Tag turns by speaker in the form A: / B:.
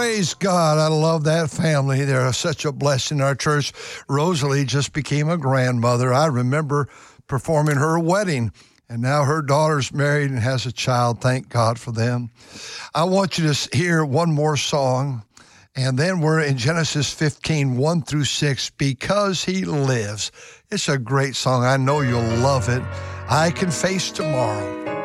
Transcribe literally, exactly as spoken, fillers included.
A: Praise God. I love that family. They're such a blessing in our church. Rosalie just became a grandmother. I remember performing her wedding, and now her daughter's married and has a child. Thank God for them. I want you to hear one more song, and then we're in Genesis fifteen, one through six, Because He Lives. It's a great song. I know you'll love it. I Can Face Tomorrow.